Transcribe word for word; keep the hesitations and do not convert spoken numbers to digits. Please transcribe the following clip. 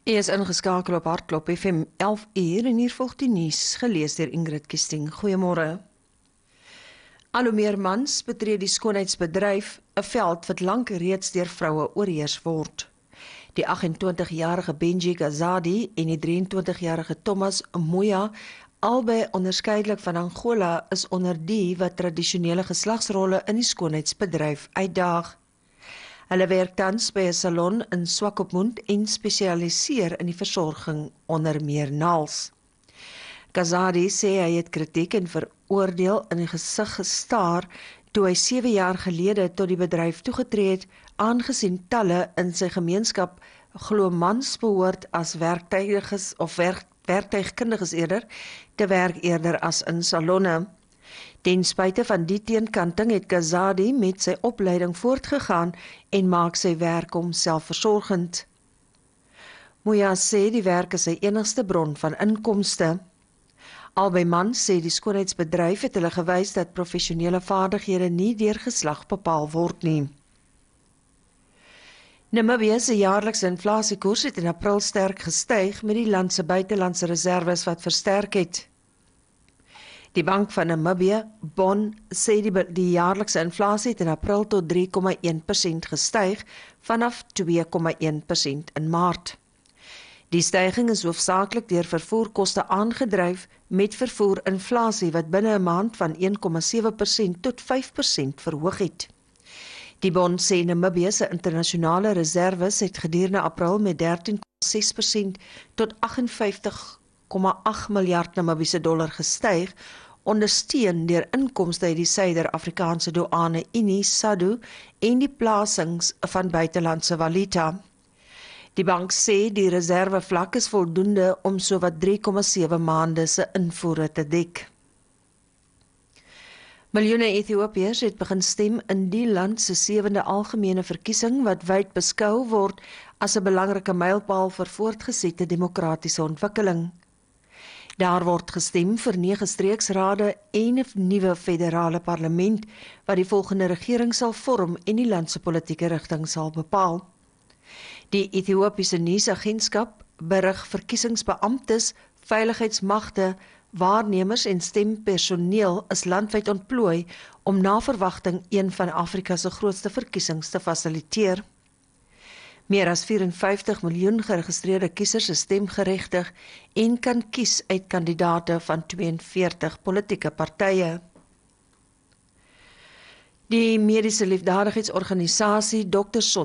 Hy is ingeskakel op Hartklop F M elf uur en hier volg die nuus, gelees deur Ingrid Kisting. Goeiemôre. Al hoe meer mans betree die skoonheidsbedryf, 'n veld wat lank reeds deur vroue oorheers word. Die agt-en-twintigjarige Benji Kazadi en die drie en twintigjarige Thomas Moya, albei onderskeidelik van Angola, is onder die wat tradisionele geslagsrolle in die skoonheidsbedryf uitdaag. Hulle werk tans by 'n salon in Swakopmund en spesialiseer in die versorging onder meer naels. Kazadi sê hy het kritiek en veroordeel in die gesig gestaar toe hy sewe jaar gelede tot die bedryf toegetree het, aangesien talle in sy gemeenskap glo mans behoort as werktuigiges of werk, werktuigkundiges eerder, te werk eerder as in salonne. Ten spyte van die teenkanting het Kazadi met sy opleiding voortgegaan en maak sy werk om selfversorgend. Moya sê die werk is sy enigste bron van inkomste. Albei mans sê die skoonheidsbedryf het hulle gewys dat professionele vaardighede nie deur geslag bepaal word nie. Namibië se jaarlikse inflasiekoers het in April sterk gestyg met die land se buitelandse reserves wat versterk het. Die Bank van Namibië, Bon, sê die, die jaarlikse inflasie het in April tot drie komma een persent gestyg vanaf twee komma een persent in Maart. Die styging is hoofsaaklik deur vervoerkoste aangedryf met vervoerinflasie wat binne 'n maand van een komma sewe persent tot vyf persent verhoog het. Die Bon sê Namibië se internasionale reserves het gedurende April met dertien komma ses persent tot agt en vyftig komma agt miljard Namibiese dollar gestyg, ondersteun deur inkomste uit die Suider-Afrikaanse Douane Unie SADU en die plasings van buitelandse valuta. Die bank sê die reservevlak is voldoende om sowat drie komma sewe maande se invoere te dek. Miljoene Ethiopiërs het begin stem in die land se sewende algemene verkiesing wat wyd beskou word as 'n belangrike mylpaal vir voortgesette demokratiese ontwikkeling. Daar word gestem vir nege streeksrade en 'n nuwe federale parlement wat die volgende regering sal vorm en die land se politieke rigting sal bepaal. Die Ethiopiese nuusagentskap berig verkiesingsbeamptes, veiligheidsmagte, waarnemers en stempersoneel is landwyd ontplooi om na verwagting een van Afrika se grootste verkiesings te fasiliteer. Meer as vyf en vyftig miljoen geregistreerde kiesers is stemgeregtig en kan kies uit kandidate van twee en veertig politieke partye. Die mediese liefdadigheidsorganisasie Dokters